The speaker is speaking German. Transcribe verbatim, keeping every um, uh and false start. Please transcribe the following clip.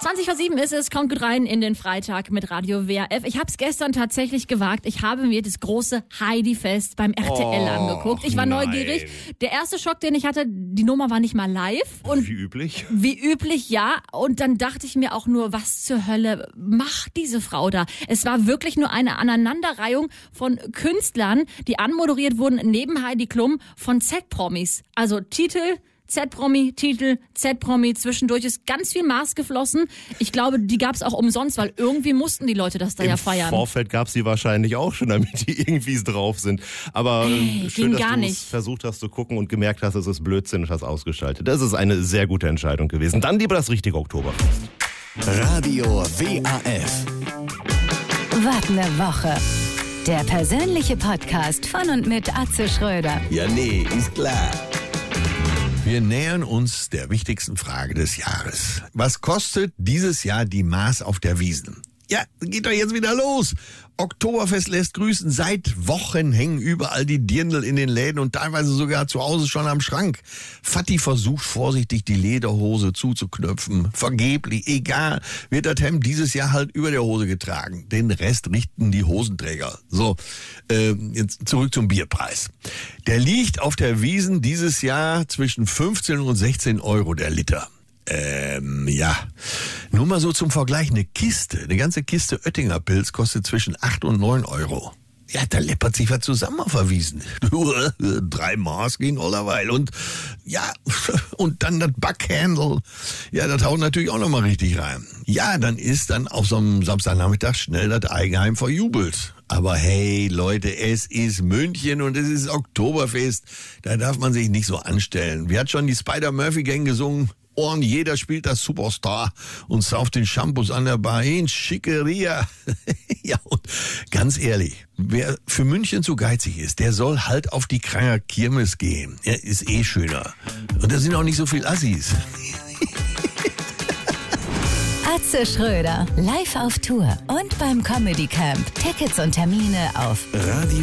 zwanzig vor sieben ist es, kommt gut rein in den Freitag mit Radio W R F. Ich habe es gestern tatsächlich gewagt. Ich habe mir das große Heidi-Fest beim R T L oh, angeguckt. Ich war nein. neugierig. Der erste Schock, den ich hatte, die Nummer war nicht mal live. Und wie üblich? Wie üblich, ja. Und dann dachte ich mir auch nur, was zur Hölle macht diese Frau da? Es war wirklich nur eine Aneinanderreihung von Künstlern, die anmoderiert wurden neben Heidi Klum von Z-Promis. Also Titel... Z-Promi, Titel, Z-Promi, zwischendurch ist ganz viel Maß geflossen. Ich glaube, die gab es auch umsonst, weil irgendwie mussten die Leute das da Im ja feiern. Im Vorfeld gab es die wahrscheinlich auch schon, damit die irgendwie drauf sind. Aber hey, schön, dass du es versucht hast zu gucken und gemerkt hast, es ist Blödsinn und hast ausgeschaltet. Das ist eine sehr gute Entscheidung gewesen. Dann lieber das richtige Oktoberfest. Radio W A F. Was ne Woche. Der persönliche Podcast von und mit Atze Schröder. Ja, nee, ist klar. Wir nähern uns der wichtigsten Frage des Jahres. Was kostet dieses Jahr die Maß auf der Wiesn? Ja, geht doch jetzt wieder los. Oktoberfest lässt grüßen. Seit Wochen hängen überall die Dirndl in den Läden und teilweise sogar zu Hause schon am Schrank. Vati versucht vorsichtig die Lederhose zuzuknöpfen. Vergeblich, egal, wird das Hemd dieses Jahr halt über der Hose getragen. Den Rest richten die Hosenträger. So, äh, jetzt zurück zum Bierpreis. Der liegt auf der Wiesn dieses Jahr zwischen fünfzehn und sechzehn Euro der Liter. Ähm, ja. Nur mal so zum Vergleich, eine Kiste, eine ganze Kiste Oettinger Pilz kostet zwischen acht und neun Euro. Ja, da läppert sich was zusammen auf der Wiesn. Drei Maß ging allerweil. Und ja, und dann das Backhandle. Ja, das haut natürlich auch nochmal richtig rein. Ja, dann ist dann auf so einem Samstagnachmittag schnell das Eigenheim verjubelt. Aber hey, Leute, es ist München und es ist Oktoberfest. Da darf man sich nicht so anstellen. Wie hat schon die Spider-Murphy-Gang gesungen? Ohren, jeder spielt das Superstar und sauft den Shampoos an der Bar hin. Schickeria. Ja, und ganz ehrlich, wer für München zu geizig ist, der soll halt auf die Kranger Kirmes gehen. Er ist eh schöner. Und da sind auch nicht so viel Assis. Atze Schröder, live auf Tour und beim Comedy Camp. Tickets und Termine auf Radio